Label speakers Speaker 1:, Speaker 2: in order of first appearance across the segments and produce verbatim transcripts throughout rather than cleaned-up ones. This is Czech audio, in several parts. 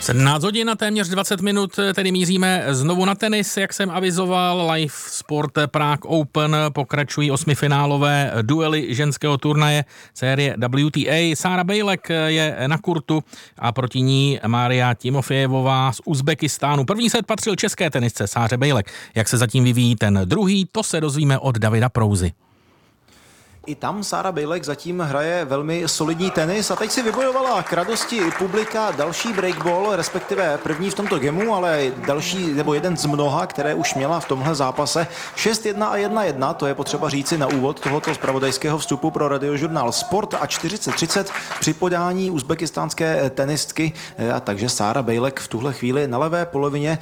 Speaker 1: sedmnáct hodin na téměř dvacet minut, tedy míříme znovu na tenis, jak jsem avizoval. Live Sport Prague Open pokračují osmifinálové duely ženského turnaje série W T A. Sára Bejlek je na kurtu a proti ní Mária Timofejevová z Uzbekistánu. První set patřil české tenisce Sáře Bejlek. Jak se zatím vyvíjí ten druhý, to se dozvíme od Davida Prouzy.
Speaker 2: I tam Sára Bejlek zatím hraje velmi solidní tenis a teď si vybojovala k radosti publika další breakball, respektive první v tomto gemu, ale další nebo jeden z mnoha, které už měla v tomhle zápase. šest jedna a jedna jedna, to je potřeba říci na úvod tohoto zpravodajského vstupu pro radiožurnál Sport a čtyřicet třicet při podání uzbekistánské tenistky. A takže Sára Bejlek v tuhle chvíli na levé polovině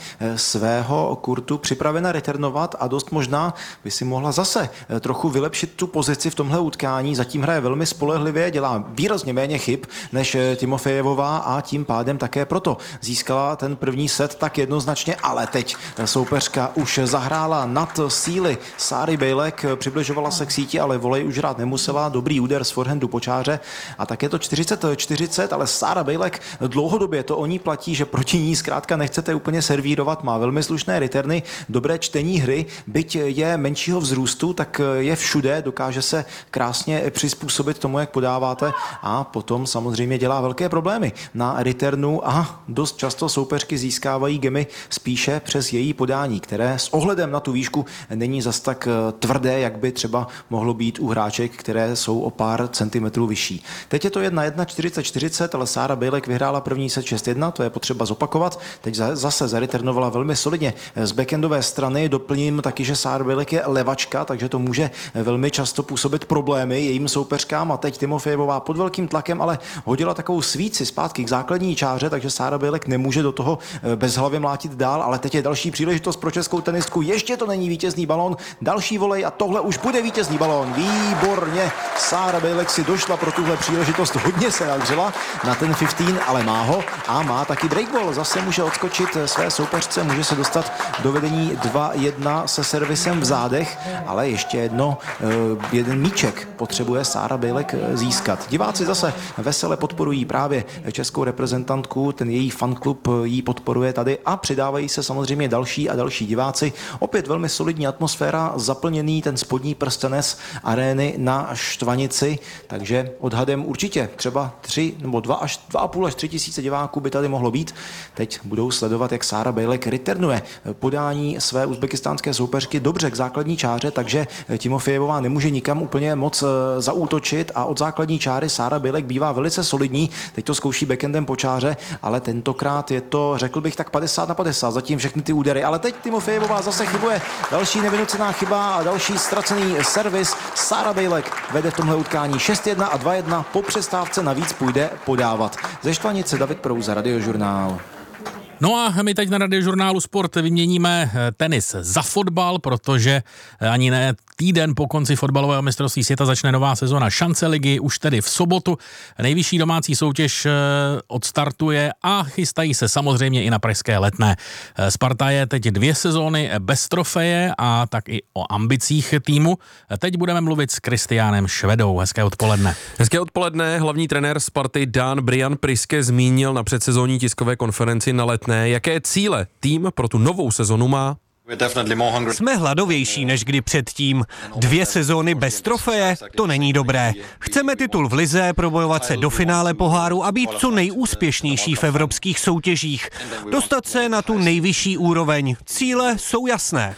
Speaker 2: svého kurtu připravena returnovat a dost možná by si mohla zase trochu vylepšit tu pozici v tomhle utkání. Zatím hraje velmi spolehlivě, dělá výrazně méně chyb než Timofejevová a tím pádem také proto získala ten první set tak jednoznačně, ale teď soupeřka už zahrála nad síly Sáry Bejlek, přibližovala se k síti, ale volej už hrát nemusela, dobrý úder z forehandu po čáře a tak je to čtyřicet čtyřicet, ale Sára Bejlek dlouhodobě to o ní platí, že proti ní zkrátka nechcete úplně servírovat, má velmi slušné returny, dobré čtení hry, byť je menšího vzrůstu, tak je všude, dokáže se krásně přizpůsobit tomu, jak podáváte a potom samozřejmě dělá velké problémy na returnu a dost často soupeřky získávají gemy spíše přes její podání, které s ohledem na tu výšku není zas tak tvrdé, jak by třeba mohlo být u hráček, které jsou o pár centimetrů vyšší. Teď je to jedna jedna čtyřicet čtyřicet, ale Sára Bejlek vyhrála první set šest jedna, to je potřeba zopakovat. Teď zase zareturnovala velmi solidně z backendové strany. Doplním taky, že Sára Bejlek je levačka, takže to může velmi často působit problémy jejím soupeřkám a teď Timofejevová pod velkým tlakem, ale hodila takovou svíci zpátky k základní čáře, takže Sára Bejlek nemůže do toho bezhlavě mlátit dál, ale teď je další příležitost pro českou tenistku. Ještě to není vítězný balón, další volej a tohle už bude vítězný balón. Výborně, Sára Bejlek si došla pro tuhle příležitost, hodně se nadřela na ten patnáct, ale má ho a má taky breakball. Zase může odskočit své soupeřce, může se dostat do vedení dva jedna se servisem v zádech, ale ještě jedno, jeden míček potřebuje Sára Bejlek získat. Diváci zase vesele podporují právě českou reprezentantku, ten její fanklub jí podporuje tady a přidávají se samozřejmě další a další diváci. Opět velmi solidní atmosféra, zaplněný ten spodní prstenec arény na Štvanici, takže odhadem určitě třeba tři nebo dva až dva a půl až tři tisíce diváků by tady mohlo být. Teď budou sledovat, jak Sára Bejlek returnuje podání své uzbekistánské soupeřky dobře k základní čáře, takže Timofejevová nemůže nikam úplně moc zaútočit a od základní čáry Sára Bejlek bývá velice solidní. Teď to zkouší backendem po čáře, ale tentokrát je to, řekl bych, tak padesát na padesát, zatím všechny ty údery. Ale teď Timofejevová zase chybuje. Další nevynucená chyba a další ztracený servis. Sára Bejlek vede v tomhle utkání šest jedna a dva jedna. Po přestávce navíc půjde podávat. Ze Štvanice David Prouza, Radiožurnál.
Speaker 1: No a my teď na Radiožurnálu Sport vyměníme tenis za fotbal, protože ani ne týden po konci fotbalového mistrovství světa začne nová sezona šance ligy, už tedy v sobotu. Nejvyšší domácí soutěž odstartuje a chystají se samozřejmě i na pražské Letné. Sparta je teď dvě sezóny bez trofeje a tak i o ambicích týmu. Teď budeme mluvit s Kristiánem Švedou. Hezké odpoledne.
Speaker 3: Hezké odpoledne. Hlavní trenér Sparty Dan Brian Priske zmínil na předsezónní tiskové konferenci na Letné, jaké cíle tým pro tu novou sezonu má.
Speaker 4: Jsme hladovější než kdy předtím. Dvě sezóny bez trofeje, to není dobré. Chceme titul v lize, probojovat se do finále poháru a být co nejúspěšnější v evropských soutěžích. Dostat se na tu nejvyšší úroveň. Cíle jsou jasné.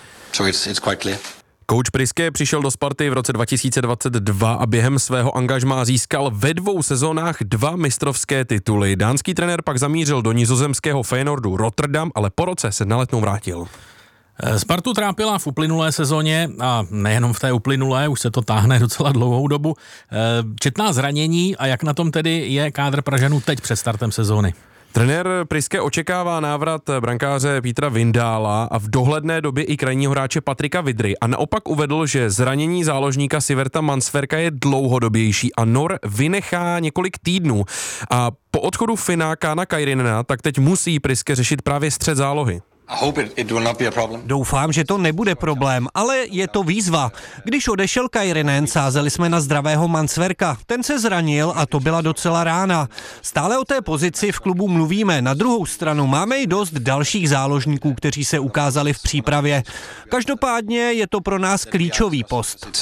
Speaker 3: Coach Priske přišel do Sparty v roce dva tisíce dvacet dva a během svého angažmá získal ve dvou sezónách dva mistrovské tituly. Dánský trenér pak zamířil do nizozemského Feyenoordu Rotterdam, ale po roce se na Letnou vrátil.
Speaker 1: Spartu trápila v uplynulé sezóně a nejenom v té uplynulé, už se to táhne docela dlouhou dobu, četná zranění a jak na tom tedy je kádr Pražanů teď před startem sezóny?
Speaker 3: Trenér Priske očekává návrat brankáře Petra Vindála a v dohledné době i krajního hráče Patrika Vidry a naopak uvedl, že zranění záložníka Siverta Mansverka je dlouhodobější a Nor vynechá několik týdnů a po odchodu Finna Kána Kairinena tak teď musí Priske řešit právě střed zálohy.
Speaker 4: Doufám, že to nebude problém, ale je to výzva. Když odešel Kairinen, sázeli jsme na zdravého Mansverka. Ten se zranil a to byla docela rána. Stále o té pozici v klubu mluvíme. Na druhou stranu máme i dost dalších záložníků, kteří se ukázali v přípravě. Každopádně je to pro nás klíčový post.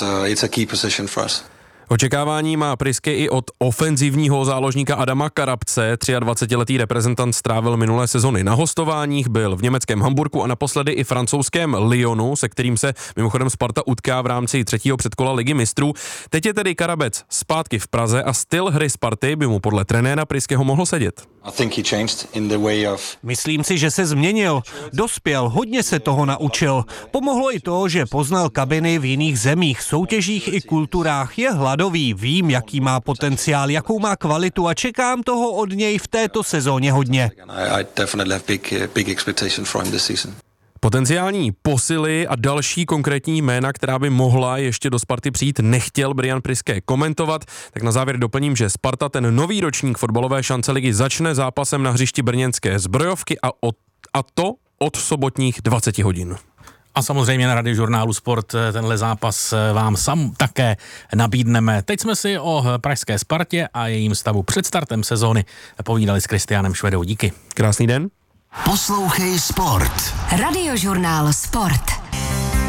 Speaker 3: Očekávání má Prisky i od ofenzivního záložníka Adama Karabce. dvacetiletý reprezentant strávil minulé sezony na hostováních, byl v německém Hamburku a naposledy i francouzském Lyonu, se kterým se mimochodem Sparta utká v rámci třetího předkola Ligy mistrů. Teď je tedy Karabec zpátky v Praze a styl hry Sparty by mu podle trenéra Priskyho mohl sedět.
Speaker 4: Myslím si, že se změnil. Dospěl, hodně se toho naučil. Pomohlo i to, že poznal kabiny v jiných zemích, soutěžích i kulturách. Je hladový, vím, jaký má potenciál, jakou má kvalitu a čekám toho od něj v této sezóně hodně.
Speaker 3: Potenciální posily a další konkrétní jména, která by mohla ještě do Sparty přijít, nechtěl Brian Priske komentovat. Tak na závěr doplním, že Sparta ten nový ročník fotbalové šance ligy začne zápasem na hřišti brněnské Zbrojovky a, od, a to od sobotních dvacet hodin.
Speaker 1: A samozřejmě na Radiožurnálu Sport tenhle zápas vám sam také nabídneme. Teď jsme si o pražské Spartě a jejím stavu před startem sezóny povídali s Kristiánem Švedou. Díky.
Speaker 3: Krásný den.
Speaker 5: Poslouchej Sport. Radiožurnál Sport.